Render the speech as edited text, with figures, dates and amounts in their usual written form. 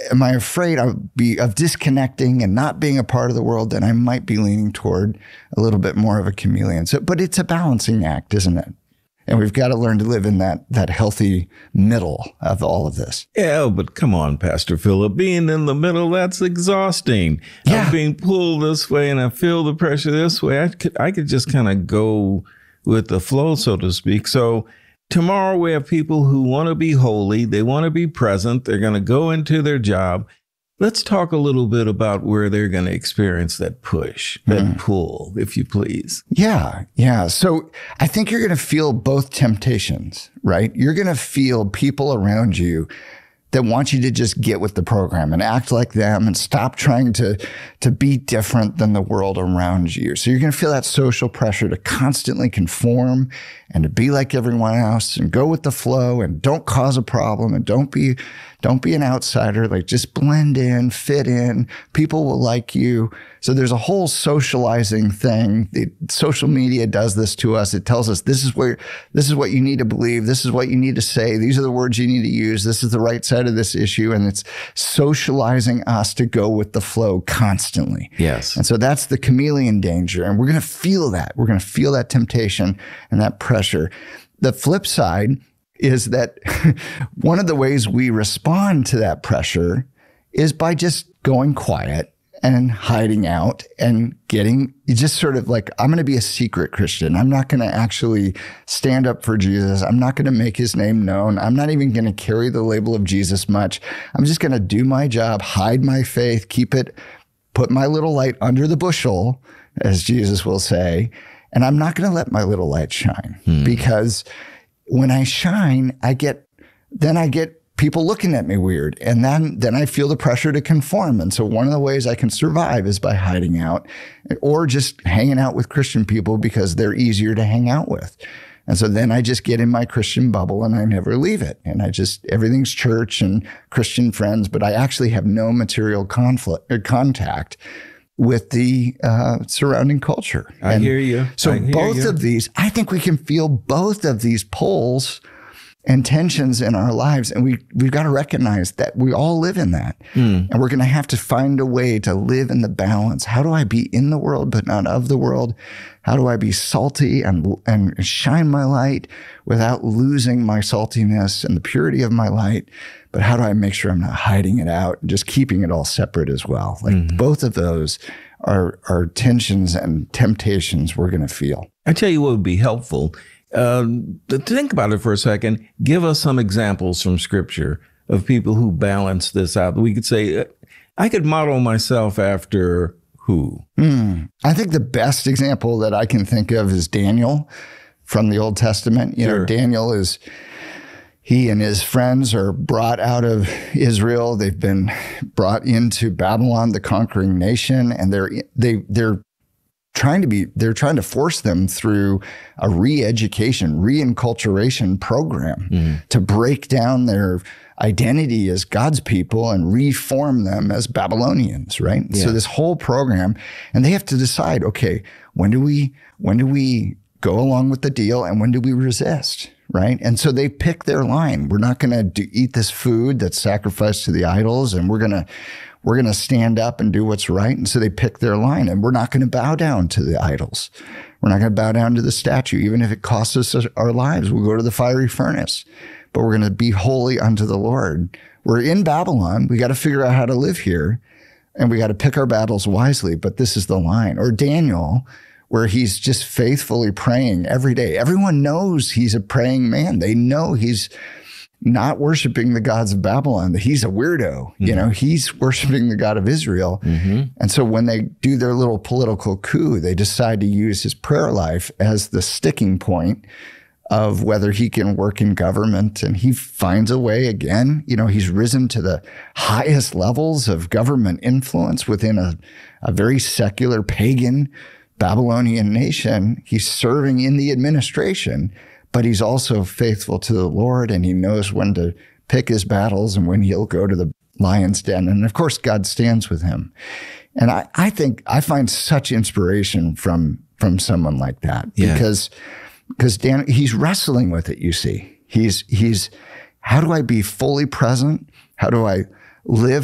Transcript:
am I afraid of disconnecting and not being a part of the world? Then I might be leaning toward a little bit more of a chameleon. So, but it's a balancing act, isn't it? And we've got to learn to live in that healthy middle of all of this. Yeah, but come on, Pastor Philip, being in the middle, that's exhausting. Yeah. I'm being pulled this way and I feel the pressure this way. I could just kind of go with the flow, so to speak. So tomorrow we have people who want to be holy. They want to be present. They're going to go into their job. Let's talk a little bit about where they're going to experience that push, that pull, if you please. Yeah. So I think you're going to feel both temptations, right? You're going to feel people around you that want you to just get with the program and act like them and stop trying to be different than the world around you. So you're going to feel that social pressure to constantly conform and to be like everyone else and go with the flow and don't cause a problem and don't be an outsider. Like, just blend in, fit in. People will like you. So there's a whole socializing thing. Social media does this to us. It tells us this is what you need to believe. This is what you need to say. These are the words you need to use. This is the right side of this issue. And it's socializing us to go with the flow constantly. Yes. And so that's the chameleon danger. And we're going to feel that. We're going to feel that temptation and that pressure. The flip side is that one of the ways we respond to that pressure is by just going quiet and hiding out and getting just sort of like, I'm going to be a secret Christian. I'm not going to actually stand up for Jesus. I'm not going to make his name known. I'm not even going to carry the label of Jesus much. I'm just going to do my job, hide my faith, put my little light under the bushel, as Jesus will say. And I'm not going to let my little light shine because when I shine, I get people looking at me weird. And then I feel the pressure to conform. And so one of the ways I can survive is by hiding out or just hanging out with Christian people because they're easier to hang out with. And so then I just get in my Christian bubble and I never leave it. And everything's church and Christian friends, but I actually have no material contact with the surrounding culture. I hear you. So both of these, I think we can feel both of these pulls and tensions in our lives. And we've got to recognize that we all live in that. And we're going to have to find a way to live in the balance. How do I be in the world, but not of the world? How do I be salty and shine my light without losing my saltiness and the purity of my light? But how do I make sure I'm not hiding it out and just keeping it all separate as well? Like both of those are tensions and temptations we're going to feel. I tell you what would be helpful. To think about it for a second, give us some examples from Scripture of people who balance this out. We could say, I could model myself after who? I think the best example that I can think of is Daniel from the Old Testament. You know, Daniel he and his friends are brought out of Israel. They've been brought into Babylon, the conquering nation, and they're trying to force them through a re-education, re-enculturation program to break down their identity as God's people and reform them as Babylonians, right? Yeah. So this whole program, and they have to decide, okay, when do we go along with the deal and when do we resist, right? And so they pick their line. We're not going to eat this food that's sacrificed to the idols, and we're going to stand up and do what's right. And so they pick their line, and we're not going to bow down to the idols. We're not going to bow down to the statue. Even if it costs us our lives, we'll go to the fiery furnace, but we're going to be holy unto the Lord. We're in Babylon. We got to figure out how to live here, and we got to pick our battles wisely, but this is the line. Or Daniel, where he's just faithfully praying every day. Everyone knows he's a praying man. They know he's not worshiping the gods of Babylon, that he's a weirdo. You know, he's worshiping the God of Israel. And so when they do their little political coup, they decide to use his prayer life as the sticking point of whether he can work in government. And he finds a way again. You know, he's risen to the highest levels of government influence within a very secular, pagan Babylonian nation. He's serving in the administration, but he's also faithful to the Lord, and he knows when to pick his battles and when he'll go to the lion's den. And of course, God stands with him. And I think I find such inspiration from someone like that, because Dan, he's wrestling with it. You see, he's how do I be fully present? How do I live